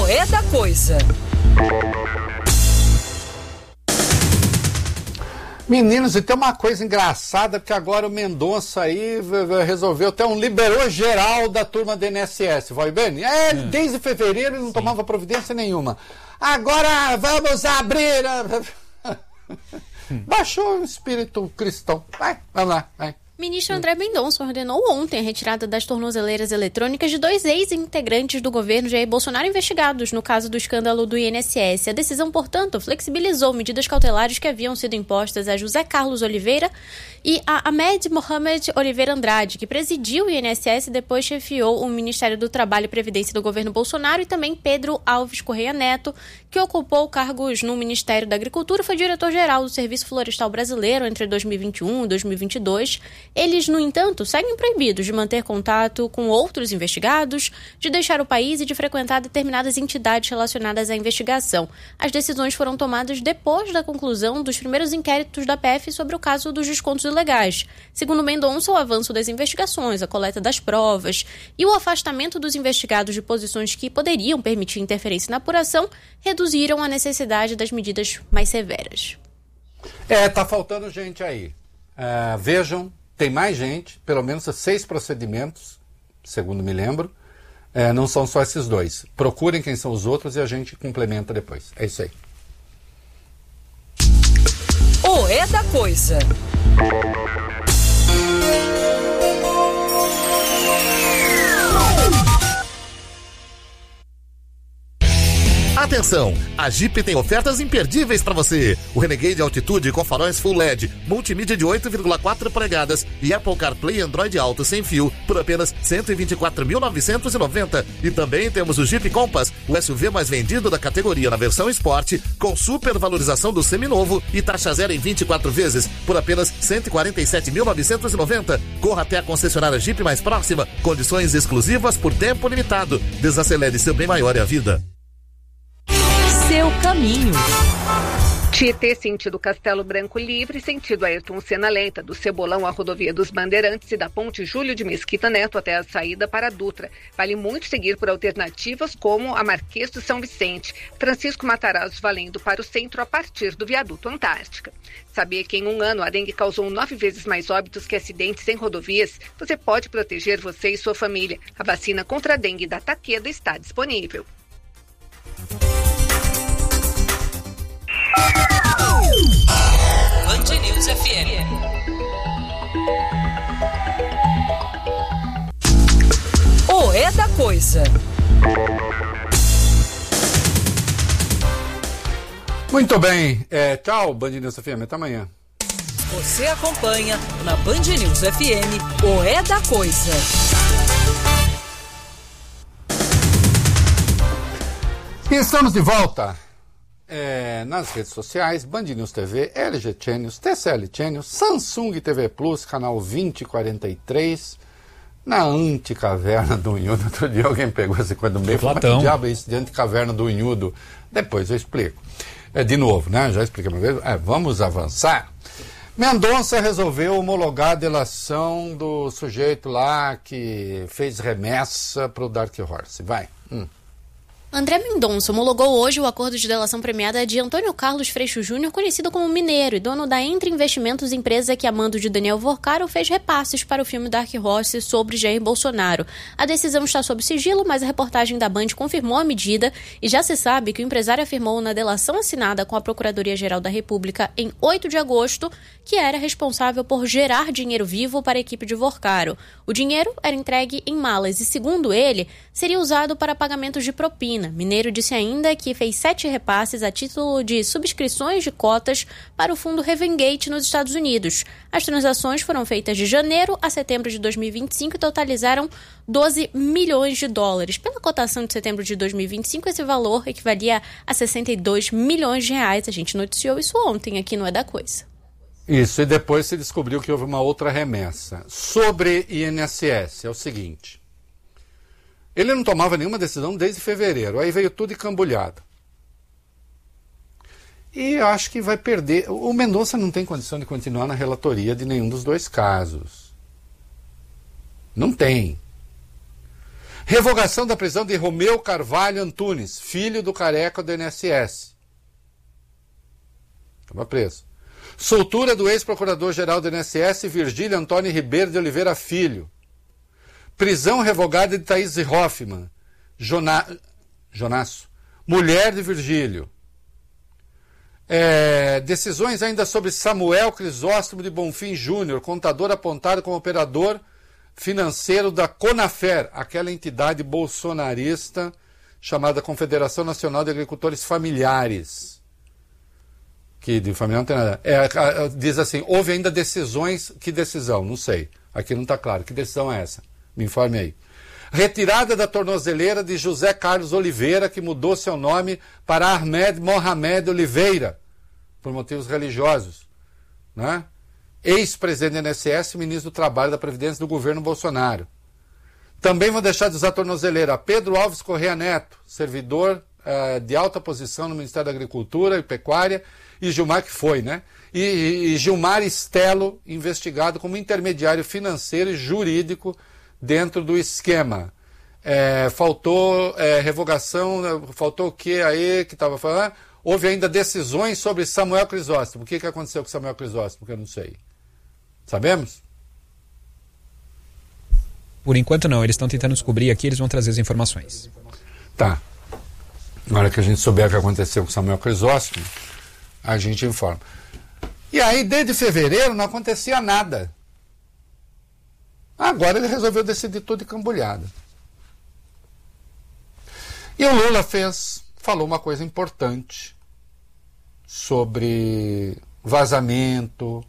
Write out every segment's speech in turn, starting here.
É da coisa. Meninos, e tem uma coisa engraçada, porque agora o Mendonça aí resolveu ter liberou geral da turma do INSS, vai bem? Desde fevereiro ele não tomava providência nenhuma. Agora vamos abrir. Baixou o espírito cristão. Vamos lá, vai. Ministro André Mendonça ordenou ontem a retirada das tornozeleiras eletrônicas de 2 ex-integrantes do governo Jair Bolsonaro investigados no caso do escândalo do INSS. A decisão, portanto, flexibilizou medidas cautelares que haviam sido impostas a José Carlos Oliveira e a Ahmed Mohamed Oliveira Andrade, que presidiu o INSS e depois chefiou o Ministério do Trabalho e Previdência do governo Bolsonaro, e também Pedro Alves Correia Neto, que ocupou cargos no Ministério da Agricultura e foi diretor-geral do Serviço Florestal Brasileiro entre 2021 e 2022. Eles, no entanto, seguem proibidos de manter contato com outros investigados, de deixar o país e de frequentar determinadas entidades relacionadas à investigação. As decisões foram tomadas depois da conclusão dos primeiros inquéritos da PF sobre o caso dos descontos ilegais. Segundo Mendonça, o avanço das investigações, a coleta das provas e o afastamento dos investigados de posições que poderiam permitir interferência na apuração reduziram a necessidade das medidas mais severas. Tá faltando gente aí. Vejam, tem mais gente, pelo menos 6 procedimentos, segundo me lembro. Não são só esses 2. Procurem quem são os outros e a gente complementa depois. É isso aí. É da coisa. Atenção, a Jeep tem ofertas imperdíveis para você. O Renegade Altitude com faróis Full LED, multimídia de 8,4 polegadas e Apple CarPlay Android Auto sem fio por apenas R$ 124.990. E também temos o Jeep Compass, o SUV mais vendido da categoria na versão Sport, com super valorização do seminovo e taxa zero em 24 vezes por apenas R$ 147.990. Corra até a concessionária Jeep mais próxima. Condições exclusivas por tempo limitado. Desacelere seu bem maior é a vida. Seu caminho. Tietê, sentido Castelo Branco Livre, sentido Ayrton Senna Lenta, do Cebolão à rodovia dos Bandeirantes e da ponte Júlio de Mesquita Neto até a saída para a Dutra. Vale muito seguir por alternativas como a Marquês de São Vicente, Francisco Matarazzo valendo para o centro a partir do viaduto Antártica. Sabia que em um ano a dengue causou 9 vezes mais óbitos que acidentes em rodovias? Você pode proteger você e sua família. A vacina contra a dengue da Takeda está disponível. Band News FM. É da coisa. Muito bem. Tchau, Band News FM. Até amanhã. Você acompanha na Band News FM É da coisa. E estamos de volta. Nas redes sociais, Band News TV, LG Channels, TCL Channels, Samsung TV Plus, canal 2043, na Anticaverna do Unhudo. Outro dia alguém pegou essa coisa do meio e falou, mas que diabo é isso de Anticaverna do Unhudo? Depois eu explico. De novo, né? Já expliquei uma vez. Vamos avançar. Mendonça resolveu homologar a delação do sujeito lá que fez remessa para o Dark Horse. Vai. André Mendonça homologou hoje o acordo de delação premiada de Antônio Carlos Freixo Júnior, conhecido como Mineiro, e dono da Entre Investimentos, empresa que, a mando de Daniel Vorcaro, fez repasses para o filme Dark Horse sobre Jair Bolsonaro. A decisão está sob sigilo, mas a reportagem da Band confirmou a medida e já se sabe que o empresário afirmou na delação assinada com a Procuradoria-Geral da República em 8 de agosto que era responsável por gerar dinheiro vivo para a equipe de Vorcaro. O dinheiro era entregue em malas e, segundo ele, seria usado para pagamentos de propina. Mineiro disse ainda que fez 7 repasses a título de subscrições de cotas para o fundo Revengate nos Estados Unidos. As transações foram feitas de janeiro a setembro de 2025 e totalizaram 12 milhões de dólares. Pela cotação de setembro de 2025, esse valor equivalia a 62 milhões de reais. A gente noticiou isso ontem aqui no É da Coisa. Isso, e depois se descobriu que houve uma outra remessa. Sobre INSS, é o seguinte. Ele não tomava nenhuma decisão desde fevereiro, aí veio tudo encambulhado. E eu acho que vai perder. O Mendonça não tem condição de continuar na relatoria de nenhum dos 2 casos. Não tem. Revogação da prisão de Romeu Carvalho Antunes, filho do careca do INSS. Estava preso. Soltura do ex-procurador-geral do INSS, Virgílio Antônio Ribeiro de Oliveira Filho. Prisão revogada de Thaís Hoffmann, Jonasso, mulher de Virgílio. Decisões ainda sobre Samuel Crisóstomo de Bonfim Júnior, contador apontado como operador financeiro da CONAFER, aquela entidade bolsonarista chamada Confederação Nacional de Agricultores Familiares. Que de família não tem nada. Diz assim, houve ainda decisões, que decisão? Não sei. Aqui não está claro. Que decisão é essa? Me informe aí. Retirada da tornozeleira de José Carlos Oliveira, que mudou seu nome para Ahmed Mohamed Oliveira, por motivos religiosos. Né? Ex-presidente do INSS, ministro do Trabalho e da Previdência do governo Bolsonaro. Também vão deixar de usar tornozeleira Pedro Alves Correia Neto, servidor de alta posição no Ministério da Agricultura e Pecuária, e Gilmar, que foi, né? E Gilmar Stelo, investigado como intermediário financeiro e jurídico dentro do esquema. Faltou revogação, faltou o que aí que estava falando? Houve ainda decisões sobre Samuel Crisóstomo. O que aconteceu com Samuel Crisóstomo, que eu não sei. Sabemos? Por enquanto não, eles estão tentando descobrir aqui, eles vão trazer as informações. Tá. Na hora que a gente souber o que aconteceu com Samuel Crisóstomo, a gente informa. E aí, desde fevereiro, não acontecia nada. Agora ele resolveu decidir tudo de cambulhada. E o Lula falou uma coisa importante sobre vazamento,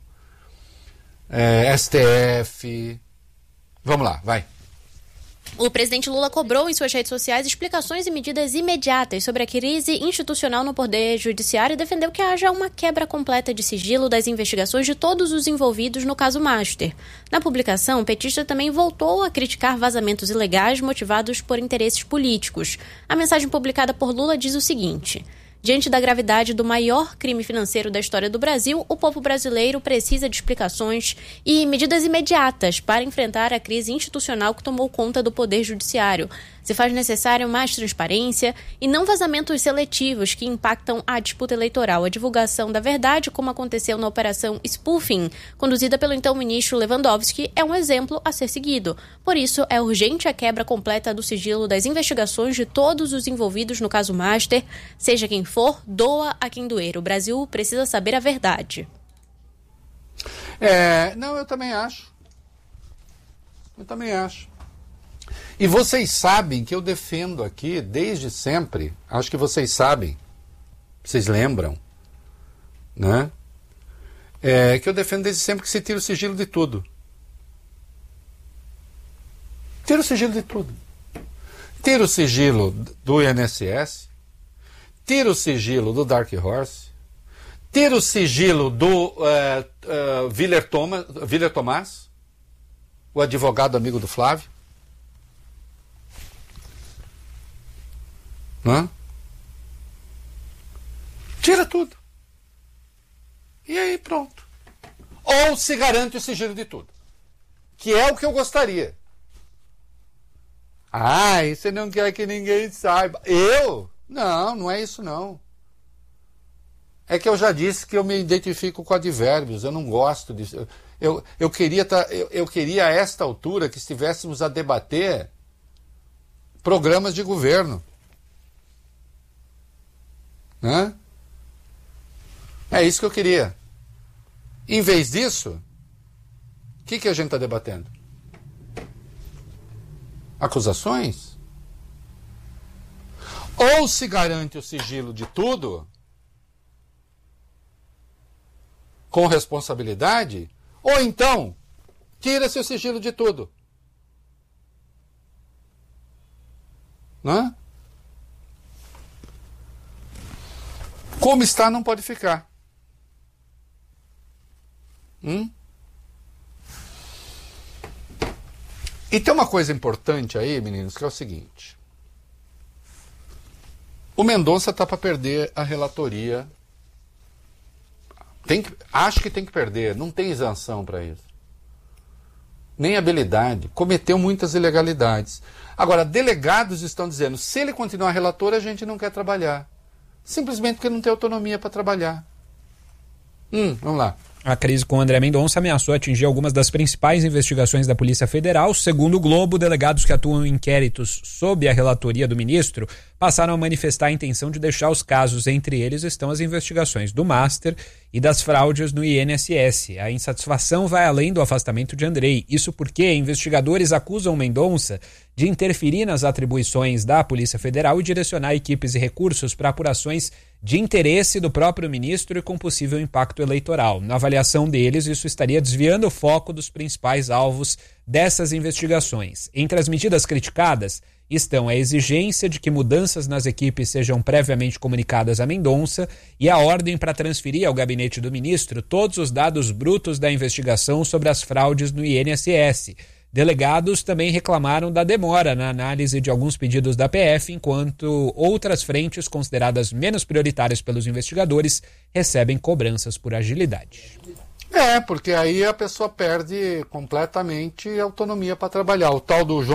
STF. Vamos lá, vai. O presidente Lula cobrou em suas redes sociais explicações e medidas imediatas sobre a crise institucional no Poder Judiciário e defendeu que haja uma quebra completa de sigilo das investigações de todos os envolvidos no caso Master. Na publicação, o petista também voltou a criticar vazamentos ilegais motivados por interesses políticos. A mensagem publicada por Lula diz o seguinte: diante da gravidade do maior crime financeiro da história do Brasil, o povo brasileiro precisa de explicações e medidas imediatas para enfrentar a crise institucional que tomou conta do Poder Judiciário. Se faz necessário mais transparência e não vazamentos seletivos que impactam a disputa eleitoral. A divulgação da verdade, como aconteceu na Operação Spoofing, conduzida pelo então ministro Lewandowski, é um exemplo a ser seguido. Por isso, é urgente a quebra completa do sigilo das investigações de todos os envolvidos no caso Master, seja quem for, doa a quem doer. O Brasil precisa saber a verdade. Não, eu também acho. E vocês sabem que eu defendo aqui, desde sempre, acho que vocês sabem, vocês lembram, né? Que eu defendo desde sempre que se tira o sigilo de tudo. Tira o sigilo de tudo. Tira o sigilo do INSS, tira o sigilo do Dark Horse, tira o sigilo do Willer Tomás, o advogado amigo do Flávio. Não? Tira tudo. E aí pronto. Ou se garante o sigilo de tudo. Que é o que eu gostaria. Você não quer que ninguém saiba. Eu? Não é isso não. É que eu já disse que eu me identifico com advérbios. Eu não gosto disso. Eu queria a esta altura que estivéssemos a debater programas de governo. Né? É isso que eu queria. Em vez disso, o que a gente está debatendo? Acusações? Ou se garante o sigilo de tudo, com responsabilidade, ou então, tira-se o sigilo de tudo. Né? Como está, não pode ficar. E tem uma coisa importante aí, meninos, que é o seguinte. O Mendonça está para perder a relatoria. Acho que tem que perder, não tem isenção para isso. nem habilidade, cometeu muitas ilegalidades. Agora, delegados estão dizendo, se ele continuar relator, a gente não quer trabalhar. Simplesmente porque não tem autonomia para trabalhar. Vamos lá. A crise com André Mendonça ameaçou atingir algumas das principais investigações da Polícia Federal. Segundo o Globo, delegados que atuam em inquéritos sob a relatoria do ministro passaram a manifestar a intenção de deixar os casos. Entre eles estão as investigações do Master e das fraudes no INSS. A insatisfação vai além do afastamento de Andrei. Isso porque investigadores acusam Mendonça de interferir nas atribuições da Polícia Federal e direcionar equipes e recursos para apurações de interesse do próprio ministro e com possível impacto eleitoral. Na avaliação deles, isso estaria desviando o foco dos principais alvos dessas investigações. Entre as medidas criticadas estão a exigência de que mudanças nas equipes sejam previamente comunicadas a Mendonça e a ordem para transferir ao gabinete do ministro todos os dados brutos da investigação sobre as fraudes no INSS. Delegados também reclamaram da demora na análise de alguns pedidos da PF, enquanto outras frentes consideradas menos prioritárias pelos investigadores recebem cobranças por agilidade. Porque aí a pessoa perde completamente a autonomia para trabalhar. O tal do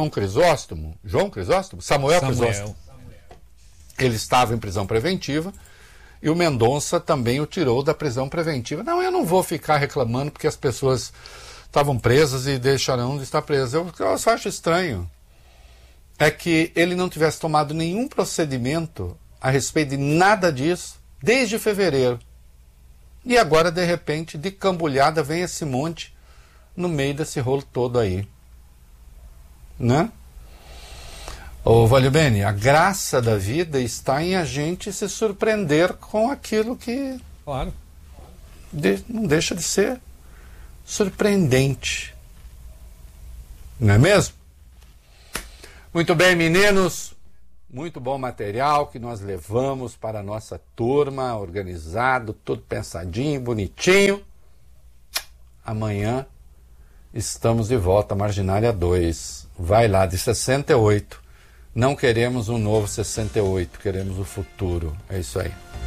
Samuel Crisóstomo, ele estava em prisão preventiva e o Mendonça também o tirou da prisão preventiva. Não, eu não vou ficar reclamando porque as pessoas estavam presas e deixarão de estar presas. Eu só acho estranho é que ele não tivesse tomado nenhum procedimento a respeito de nada disso desde fevereiro. E agora, de repente, de cambulhada, vem esse monte no meio desse rolo todo aí. Né? Ô, Valibene, a graça da vida está em a gente se surpreender com aquilo que Claro. Não deixa de ser surpreendente. Não é mesmo? Muito bem, meninos. Muito bom material que nós levamos para a nossa turma, organizado, tudo pensadinho, bonitinho. Amanhã estamos de volta, Marginália 2. Vai lá, de 68. Não queremos um novo 68, queremos o futuro. É isso aí.